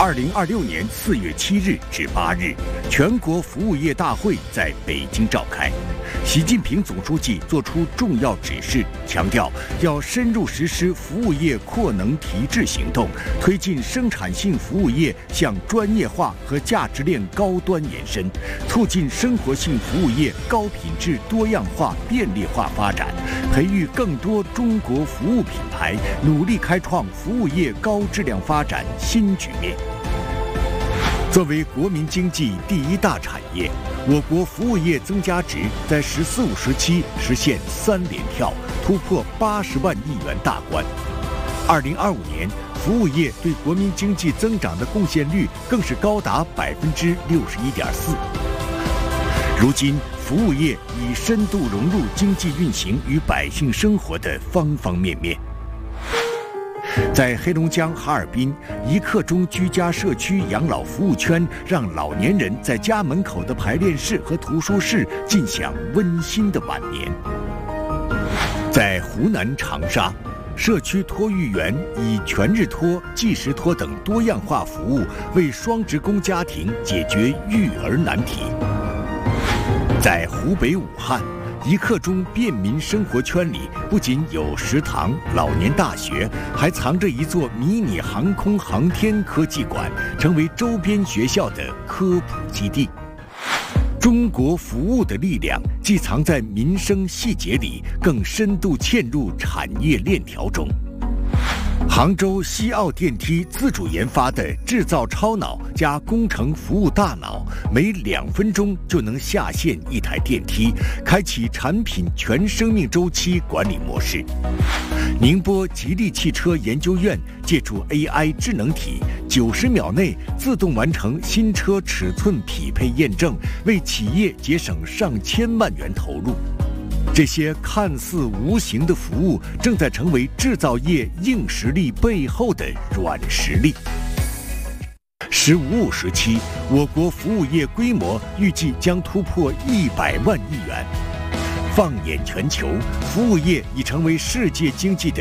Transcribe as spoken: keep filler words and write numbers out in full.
二零二六年四月七日至八日，全国服务业大会在北京召开。习近平总书记作出重要指示，强调要深入实施服务业扩能提质行动，推进生产性服务业向专业化和价值链高端延伸，促进生活性服务业高品质、多样化、便利化发展，培育更多中国服务品牌，努力开创服务业高质量发展新局面。作为国民经济第一大产业，我国服务业增加值在“十四五”时期实现三连跳，突破八十万亿元大关。二零二五年，服务业对国民经济增长的贡献率更是高达百分之六十一点四。如今，服务业已深度融入经济运行与百姓生活的方方面面。在黑龙江哈尔滨，一刻钟居家社区养老服务圈让老年人在家门口的排练室和图书室尽享温馨的晚年。在湖南长沙，社区托育员以全日托、即时托等多样化服务，为双职工家庭解决育儿难题。在湖北武汉，一刻钟便民生活圈里不仅有食堂、老年大学，还藏着一座迷你航空航天科技馆，成为周边学校的科普基地。中国服务的力量既藏在民生细节里，更深度嵌入产业链条中。杭州西奥电梯自主研发的制造超脑加工程服务大脑，每两分钟就能下线一台电梯，开启产品全生命周期管理模式。宁波吉利汽车研究院借助 A I 智能体，九十秒内自动完成新车尺寸匹配验证，为企业节省上千万元投入。这些看似无形的服务，正在成为制造业硬实力背后的软实力。“十五五”时期，我国服务业规模预计将突破一百万亿元。放眼全球，服务业已成为世界经济的